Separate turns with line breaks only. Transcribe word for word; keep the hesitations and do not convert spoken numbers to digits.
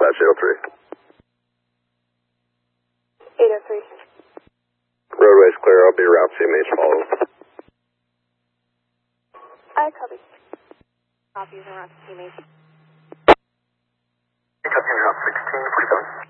dispatch eight oh three.
eight oh three.
Roadway's clear. I'll be around C M H follows.
I copy. Copies around C M H.
Copy route sixteen, please don't.